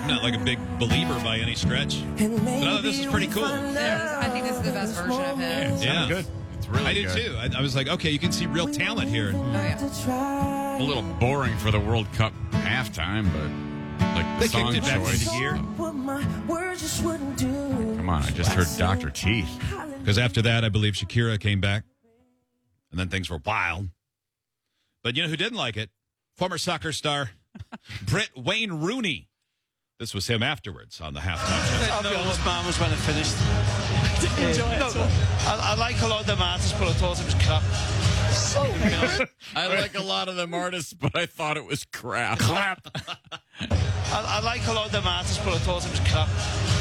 not like a big believer by any stretch. But this is pretty cool. Yeah, I think this is the best version of him. Yeah. Good. It's really I do good. too. I was like, okay, you can see real talent here. Oh, yeah. A little boring for the World Cup halftime, but like They the song kicked it back choice. into gear. Come on, I just heard Dr. Teeth. Because after that, I believe Shakira came back. And then things were wild. But you know who didn't like it? Former soccer star Britt Wayne Rooney. This was him afterwards on the halftime show. I'll be honest, man, was when it finished. I like a lot of them artists, but I thought it was crap. I like a lot of them artists, but I thought it was crap. I like a lot of them artists, but I thought it was crap.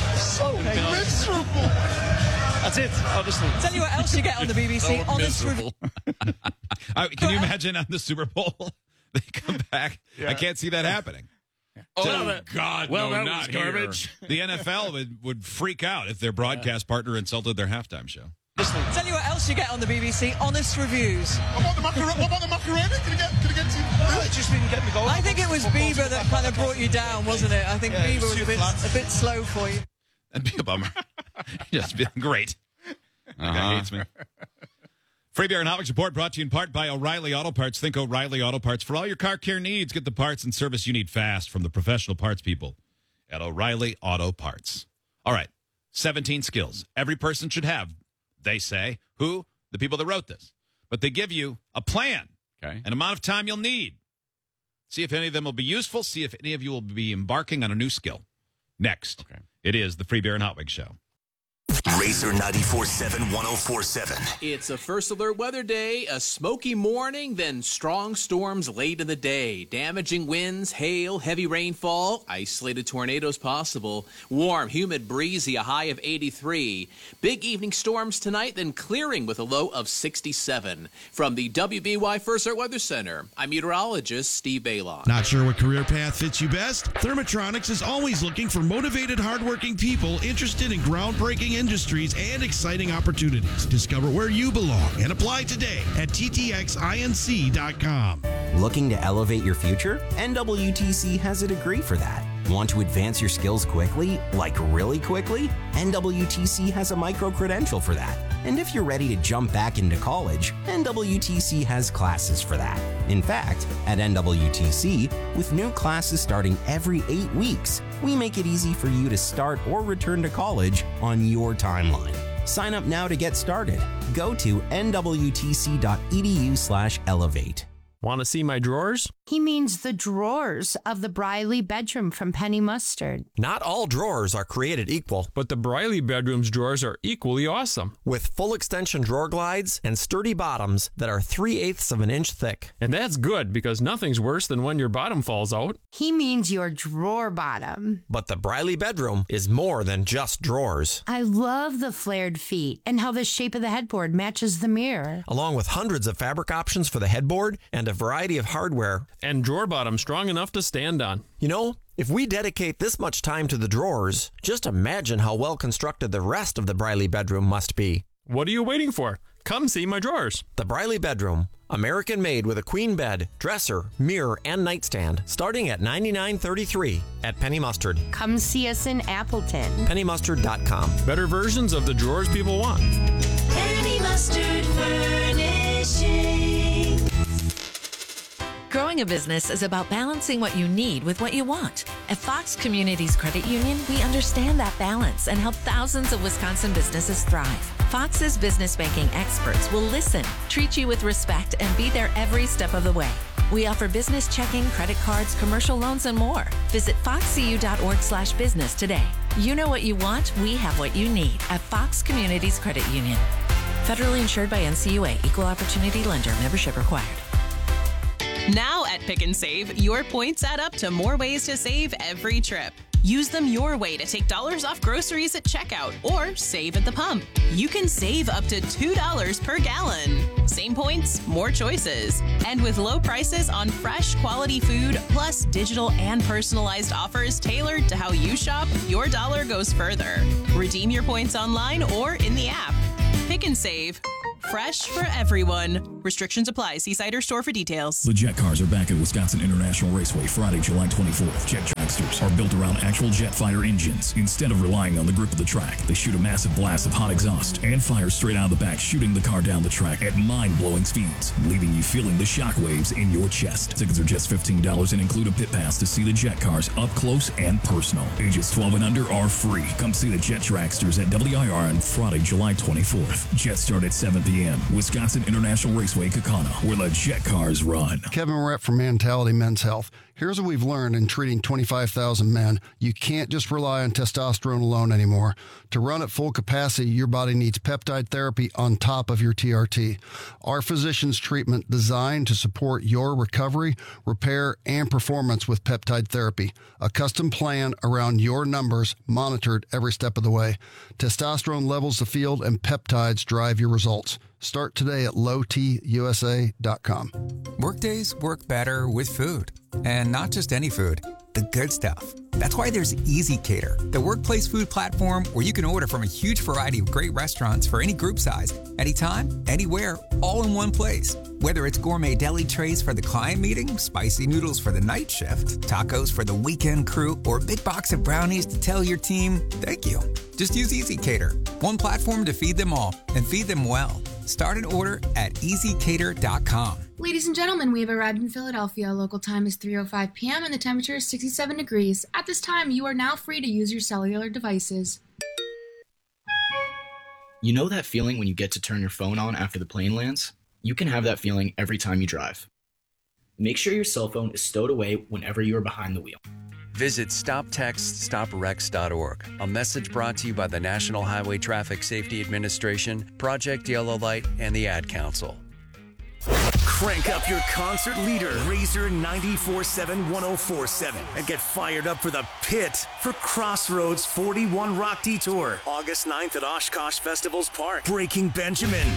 Miserable. That's it, honestly. Tell you what else you get on the BBC. So Honest review. miserable. Can you imagine on the Super Bowl? They come back. I can't see that happening. Oh, God, Well, no, that not was garbage. The NFL would freak out if their broadcast partner insulted their halftime show. Tell you what else you get on the BBC. Honest reviews. What about the Macarena? Can you get to It just didn't get me going. I think it was Bieber that kind of brought you down, wasn't it? I think Yeah, it Bieber was was too flat. a bit slow for you. That'd be a bummer. Just been great. That guy hates me. Free Beer and Hot Wings Report brought to you in part by O'Reilly Auto Parts. Think O'Reilly Auto Parts for all your car care needs. Get the parts and service you need fast from the professional parts people at O'Reilly Auto Parts. All right, 17 skills every person should have, they say. Who? The people that wrote this. But they give you a plan, Okay. an amount of time you'll need. See if any of them will be useful. See if any of you will be embarking on a new skill. Next, It is the Free Beer and Hot Wings Show. Racer 94.7, 104.7. It's a First Alert weather day, a smoky morning, then strong storms late in the day. Damaging winds, hail, heavy rainfall, isolated tornadoes possible. Warm, humid, breezy, a high of 83. Big evening storms tonight, then clearing with a low of 67. From the WBY First Alert Weather Center, I'm meteorologist Steve Bailon. Not sure what career path fits you best? Thermotronics is always looking for motivated, hardworking people interested in groundbreaking industries and exciting opportunities. Discover where you belong and apply today at ttxinc.com. Looking to elevate your future? NWTC has a degree for that. Want to advance your skills quickly, like really quickly? NWTC has a micro-credential for that. And if you're ready to jump back into college, NWTC has classes for that. In fact, at NWTC, with new classes starting every 8 weeks, we make it easy for you to start or return to college on your timeline. Sign up now to get started. Go to nwtc.edu/elevate. Want to see my drawers? He means the drawers of the Briley bedroom from Penny Mustard. Not all drawers are created equal, but the Briley bedroom's drawers are equally awesome. With full extension drawer glides and sturdy bottoms that are 3/8 of an inch thick. And that's good because nothing's worse than when your bottom falls out. He means your drawer bottom. But the Briley bedroom is more than just drawers. I love the flared feet and how the shape of the headboard matches the mirror. Along with hundreds of fabric options for the headboard and a variety of hardware. And drawer bottom strong enough to stand on. You know, if we dedicate this much time to the drawers, just imagine how well constructed the rest of the Briley bedroom must be. What are you waiting for? Come see my drawers. The Briley bedroom, American made with a queen bed, dresser, mirror, and nightstand, starting at $99.33 at Penny Mustard. Come see us in Appleton. PennyMustard.com. Better versions of the drawers people want. Penny Mustard Furnishing. Growing a business is about balancing what you need with what you want. At Fox Communities Credit Union, we understand that balance and help thousands of Wisconsin businesses thrive. Fox's business banking experts will listen, treat you with respect, and be there every step of the way. We offer business checking, credit cards, commercial loans, and more. Visit foxcu.org/business today. You know what you want, we have what you need at Fox Communities Credit Union. Federally insured by NCUA, Equal Opportunity Lender, membership required. Now at Pick and Save, your points add up to more ways to save every trip. Use them your way to take dollars off groceries at checkout or save at the pump. You can save up to $2 per gallon. Same points, more choices. And with low prices on fresh, quality food, plus digital and personalized offers tailored to how you shop, your dollar goes further. Redeem your points online or in the app. Pick and Save. Fresh for everyone. Restrictions apply. See site or store for details. The Jet Cars are back at Wisconsin International Raceway Friday, July 24th. Jet Dragsters, cars are built around actual jet fighter engines instead of relying on the grip of the track. They shoot a massive blast of hot exhaust and fire straight out of the back, shooting the car down the track at mind-blowing speeds, leaving you feeling the shockwaves in your chest. Tickets are just $15 and include a pit pass to see the jet cars up close and personal. Ages 12 and under are free. Come see the Jet Tracksters at WIR on Friday, July 24th. Jets start at 7 p.m. Wisconsin International Raceway, Kaukauna, where the jet cars run. Kevin Moret from Mentality Men's Health. Here's what we've learned in treating 25,000 men. You can't just rely on testosterone alone anymore. To run at full capacity, your body needs peptide therapy on top of your TRT. Our physician's treatment designed to support your recovery, repair, and performance with peptide therapy. A custom plan around your numbers, monitored every step of the way. Testosterone levels the field and peptides drive your results. Start today at lowtusa.com. Workdays work better with food. And not just any food, the good stuff. That's why there's Easy Cater, the workplace food platform where you can order from a huge variety of great restaurants for any group size, anytime, anywhere, all in one place. Whether it's gourmet deli trays for the client meeting, spicy noodles for the night shift, tacos for the weekend crew, or a big box of brownies to tell your team, thank you. Just use Easy Cater, one platform to feed them all and feed them well. Start an order at easycater.com. Ladies and gentlemen, we have arrived in Philadelphia. Local time is 3:05 p.m. and the temperature is 67 degrees. At this time, you are now free to use your cellular devices. You know that feeling when you get to turn your phone on after the plane lands? You can have that feeling every time you drive. Make sure your cell phone is stowed away whenever you are behind the wheel. Visit StopTextStopWrecks.org. A message brought to you by the National Highway Traffic Safety Administration, Project Yellow Light, and the Ad Council. Crank up your concert leader, Razor 94.7-104.7, and get fired up for the pit for Crossroads 41 Rock Detour, August 9th at Oshkosh Festivals Park. Breaking Benjamin,